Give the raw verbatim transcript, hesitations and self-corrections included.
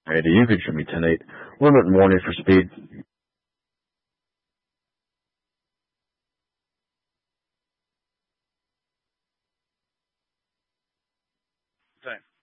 Alrighty, you can show me ten eight. Limit warning for speed. Okay.